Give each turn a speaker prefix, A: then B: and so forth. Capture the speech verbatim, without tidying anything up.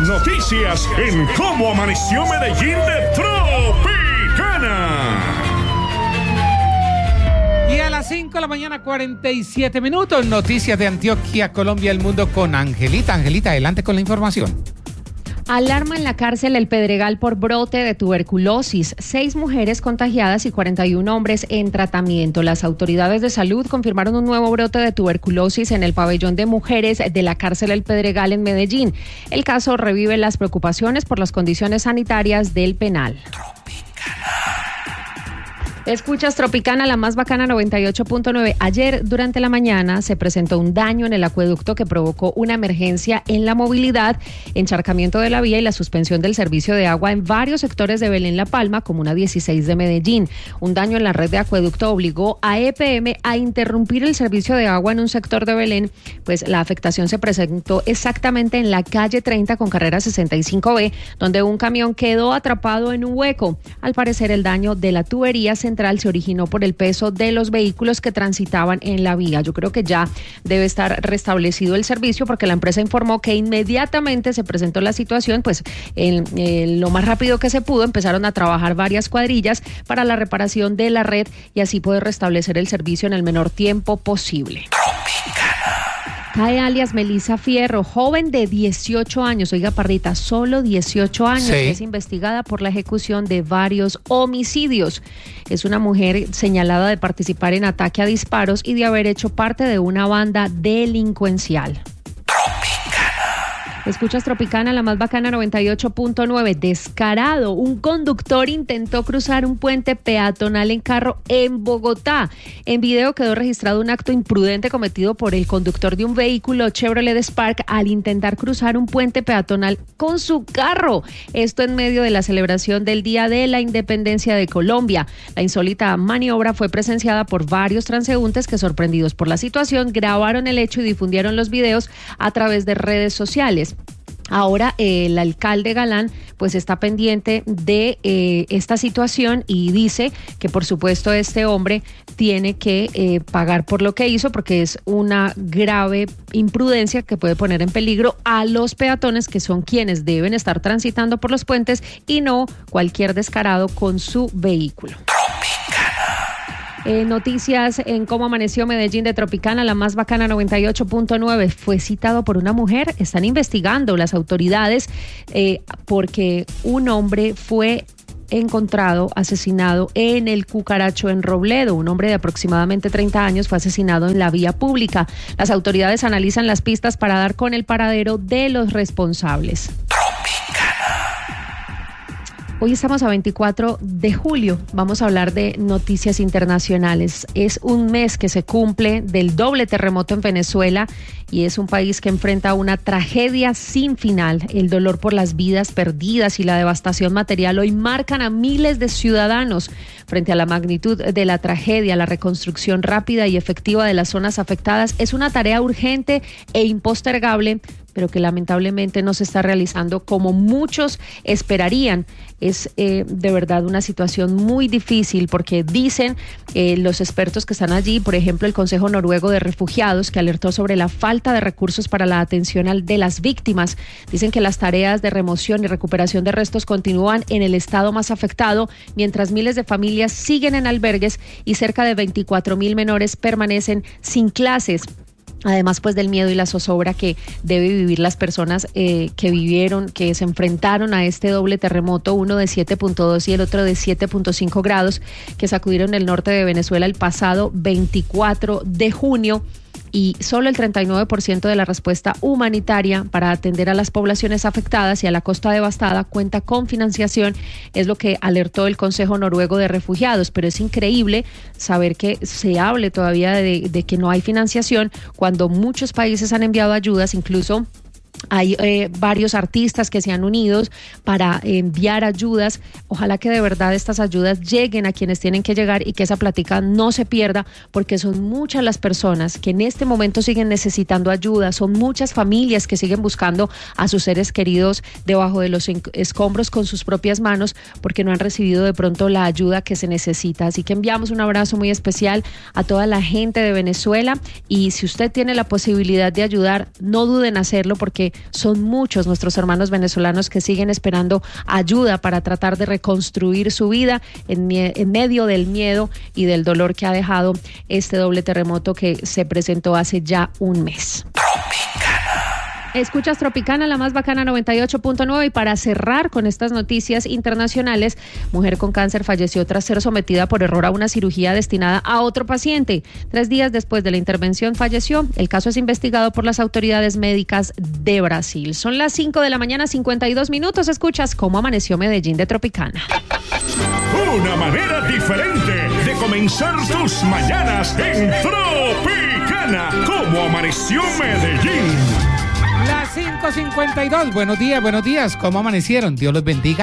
A: noticias en Cómo Amaneció Medellín de Tropicana.
B: Y a las cinco de la mañana, cuarenta y siete minutos, noticias de Antioquia, Colombia, el mundo con Angelita. Angelita, adelante con la información.
C: Alarma en la cárcel El Pedregal por brote de tuberculosis. Seis mujeres contagiadas y cuarenta y un hombres en tratamiento. Las autoridades de salud confirmaron un nuevo brote de tuberculosis en el pabellón de mujeres de la cárcel El Pedregal en Medellín. El caso revive las preocupaciones por las condiciones sanitarias del penal. Escuchas Tropicana, la más bacana, noventa y ocho punto nueve. Ayer, durante la mañana, se presentó un daño en el acueducto que provocó una emergencia en la movilidad, encharcamiento de la vía y la suspensión del servicio de agua en varios sectores de Belén-La Palma, comuna dieciséis de Medellín. Un daño en la red de acueducto obligó a E P M a interrumpir el servicio de agua en un sector de Belén, pues la afectación se presentó exactamente en la calle treinta con carrera sesenta y cinco B, donde un camión quedó atrapado en un hueco. Al parecer, el daño de la tubería se se originó por el peso de los vehículos que transitaban en la vía. Yo creo que ya debe estar restablecido el servicio porque la empresa informó que inmediatamente se presentó la situación, pues en, en lo más rápido que se pudo empezaron a trabajar varias cuadrillas para la reparación de la red y así poder restablecer el servicio en el menor tiempo posible. Cae alias Melissa Fierro, joven de dieciocho años, oiga Parrita, solo dieciocho años,
B: sí.
C: Es investigada por la ejecución de varios homicidios. Es una mujer señalada de participar en ataque a disparos y de haber hecho parte de una banda delincuencial. Escuchas Tropicana, la más bacana, noventa y ocho punto nueve. Descarado, un conductor intentó cruzar un puente peatonal en carro en Bogotá. En video quedó registrado un acto imprudente cometido por el conductor de un vehículo Chevrolet Spark al intentar cruzar un puente peatonal con su carro. Esto en medio de la celebración del Día de la Independencia de Colombia. La insólita maniobra fue presenciada por varios transeúntes que, sorprendidos por la situación, grabaron el hecho y difundieron los videos a través de redes sociales. Ahora eh, el alcalde Galán pues está pendiente de eh, esta situación y dice que por supuesto este hombre tiene que eh, pagar por lo que hizo porque es una grave imprudencia que puede poner en peligro a los peatones que son quienes deben estar transitando por los puentes y no cualquier descarado con su vehículo. Eh, noticias en Cómo Amaneció Medellín de Tropicana, la más bacana, noventa y ocho punto nueve. Fue citado por una mujer. Están investigando las autoridades eh, porque un hombre fue encontrado asesinado en el Cucaracho en Robledo. Un hombre de aproximadamente treinta años fue asesinado en la vía pública. Las autoridades analizan las pistas para dar con el paradero de los responsables. Hoy estamos a veinticuatro de julio, vamos a hablar de noticias internacionales. Es un mes que se cumple del doble terremoto en Venezuela y es un país que enfrenta una tragedia sin final. El dolor por las vidas perdidas y la devastación material hoy marcan a miles de ciudadanos. Frente a la magnitud de la tragedia, la reconstrucción rápida y efectiva de las zonas afectadas es una tarea urgente e impostergable, pero que lamentablemente no se está realizando como muchos esperarían. Es eh, de verdad una situación muy difícil porque dicen eh, los expertos que están allí, por ejemplo el Consejo Noruego de Refugiados, que alertó sobre la falta de recursos para la atención al, de las víctimas. Dicen que las tareas de remoción y recuperación de restos continúan en el estado más afectado, mientras miles de familias siguen en albergues y cerca de veinticuatro mil menores permanecen sin clases. Además, pues del miedo y la zozobra que debe vivir las personas eh, que vivieron, que se enfrentaron a este doble terremoto, uno de siete punto dos y el otro de siete punto cinco grados, que sacudieron el norte de Venezuela el pasado veinticuatro de junio. Y solo el treinta y nueve por ciento de la respuesta humanitaria para atender a las poblaciones afectadas y a la costa devastada cuenta con financiación, es lo que alertó el Consejo Noruego de Refugiados. Pero es increíble saber que se hable todavía de, de que no hay financiación cuando muchos países han enviado ayudas, incluso hay eh, varios artistas que se han unido para enviar ayudas. Ojalá que de verdad estas ayudas lleguen a quienes tienen que llegar y que esa plática no se pierda, porque son muchas las personas que en este momento siguen necesitando ayuda, son muchas familias que siguen buscando a sus seres queridos debajo de los escombros con sus propias manos porque no han recibido de pronto la ayuda que se necesita. Así que enviamos un abrazo muy especial a toda la gente de Venezuela y si usted tiene la posibilidad de ayudar, no duden en hacerlo porque son muchos nuestros hermanos venezolanos que siguen esperando ayuda para tratar de reconstruir su vida en, en medio del miedo y del dolor que ha dejado este doble terremoto que se presentó hace ya un mes. Escuchas Tropicana, la más bacana noventa y ocho punto nueve, y para cerrar con estas noticias internacionales, mujer con cáncer falleció tras ser sometida por error a una cirugía destinada a otro paciente. Tres días después de la intervención falleció. El caso es investigado por las autoridades médicas de Brasil. Son las cinco de la mañana, cincuenta y dos minutos. Escuchas Cómo Amaneció Medellín de Tropicana.
A: Una manera diferente de comenzar tus mañanas en Tropicana. Cómo Amaneció Medellín.
B: Las cinco cincuenta y dos. Buenos días, buenos días. ¿Cómo amanecieron? Dios los bendiga.